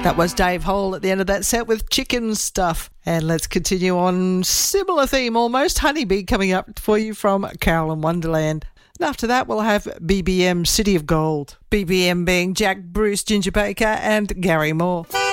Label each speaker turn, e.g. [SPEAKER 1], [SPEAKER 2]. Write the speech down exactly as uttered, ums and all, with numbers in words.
[SPEAKER 1] That was Dave Hole at the end of that set with Chicken Stuff. And let's continue on similar theme almost. Honeybee coming up for you from Carolyn Wonderland. And after that, we'll have B B M City of Gold. B B M being Jack Bruce, Ginger Baker and Gary Moore.